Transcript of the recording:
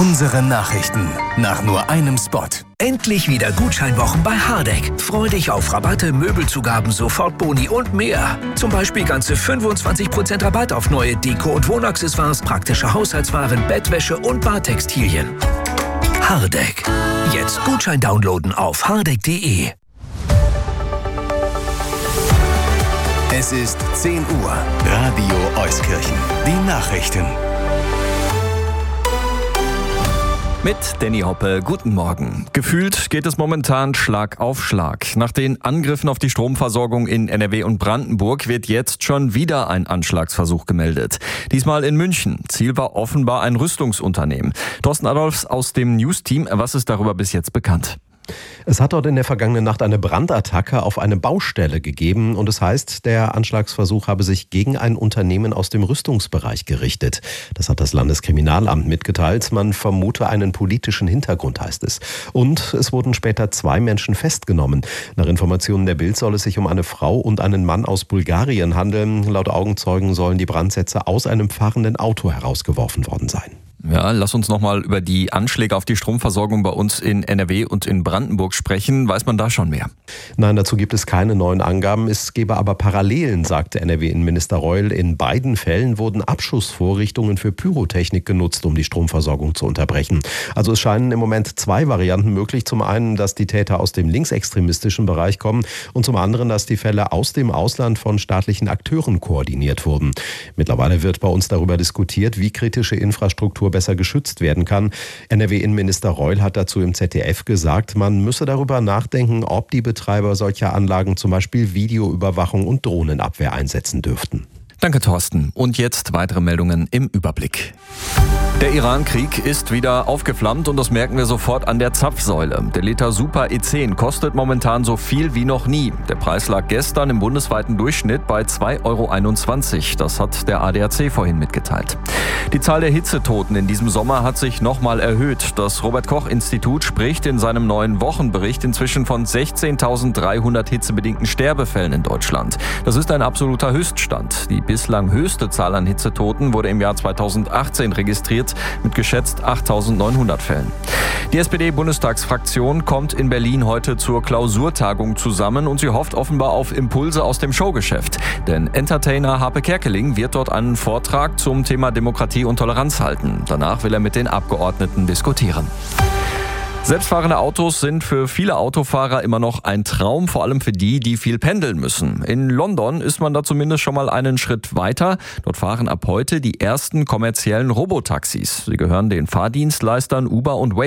Unsere Nachrichten nach nur einem Spot. Endlich wieder Gutscheinwochen bei Hardegg. Freu dich auf Rabatte, Möbelzugaben, Sofortboni und mehr. Zum Beispiel ganze 25% Rabatt auf neue Deko- und Wohnaccessoires, praktische Haushaltswaren, Bettwäsche und Badtextilien. Hardegg. Jetzt Gutschein downloaden auf hardegg.de. Es ist 10 Uhr. Radio Euskirchen. Die Nachrichten. Mit Danny Hoppe, guten Morgen. Gefühlt geht es momentan Schlag auf Schlag. Nach den Angriffen auf die Stromversorgung in NRW und Brandenburg wird jetzt schon wieder ein Anschlagsversuch gemeldet. Diesmal in München. Ziel war offenbar ein Rüstungsunternehmen. Thorsten Adolfs aus dem News-Team. Was ist darüber bis jetzt bekannt? Es hat dort in der vergangenen Nacht eine Brandattacke auf eine Baustelle gegeben und es heißt, der Anschlagsversuch habe sich gegen ein Unternehmen aus dem Rüstungsbereich gerichtet. Das hat das Landeskriminalamt mitgeteilt. Man vermute einen politischen Hintergrund, heißt es. Und es wurden später 2 Menschen festgenommen. Nach Informationen der Bild soll es sich um eine Frau und einen Mann aus Bulgarien handeln. Laut Augenzeugen sollen die Brandsätze aus einem fahrenden Auto herausgeworfen worden sein. Ja, lass uns nochmal über die Anschläge auf die Stromversorgung bei uns in NRW und in Brandenburg sprechen. Weiß man da schon mehr? Nein, dazu gibt es keine neuen Angaben. Es gebe aber Parallelen, sagte NRW-Innenminister Reul. In beiden Fällen wurden Abschussvorrichtungen für Pyrotechnik genutzt, um die Stromversorgung zu unterbrechen. Also es scheinen im Moment 2 Varianten möglich. Zum einen, dass die Täter aus dem linksextremistischen Bereich kommen und zum anderen, dass die Fälle aus dem Ausland von staatlichen Akteuren koordiniert wurden. Mittlerweile wird bei uns darüber diskutiert, wie kritische Infrastruktur besser geschützt werden kann. NRW-Innenminister Reul hat dazu im ZDF gesagt, man müsse darüber nachdenken, ob die Betreiber solcher Anlagen zum Beispiel Videoüberwachung und Drohnenabwehr einsetzen dürften. Danke, Thorsten. Und jetzt weitere Meldungen im Überblick. Der Iran-Krieg ist wieder aufgeflammt und das merken wir sofort an der Zapfsäule. Der Liter Super E10 kostet momentan so viel wie noch nie. Der Preis lag gestern im bundesweiten Durchschnitt bei 2,21 €. Das hat der ADAC vorhin mitgeteilt. Die Zahl der Hitzetoten in diesem Sommer hat sich nochmal erhöht. Das Robert-Koch-Institut spricht in seinem neuen Wochenbericht inzwischen von 16.300 hitzebedingten Sterbefällen in Deutschland. Das ist ein absoluter Höchststand. Die bislang höchste Zahl an Hitzetoten wurde im Jahr 2018 registriert mit geschätzt 8.900 Fällen. Die SPD-Bundestagsfraktion kommt in Berlin heute zur Klausurtagung zusammen und sie hofft offenbar auf Impulse aus dem Showgeschäft. Denn Entertainer Harpe Kerkeling wird dort einen Vortrag zum Thema Demokratie und Toleranz halten. Danach will er mit den Abgeordneten diskutieren. Selbstfahrende Autos sind für viele Autofahrer immer noch ein Traum, vor allem für die, die viel pendeln müssen. In London ist man da zumindest schon mal einen Schritt weiter. Dort fahren ab heute die ersten kommerziellen Robotaxis. Sie gehören den Fahrdienstleistern Uber und Waymo.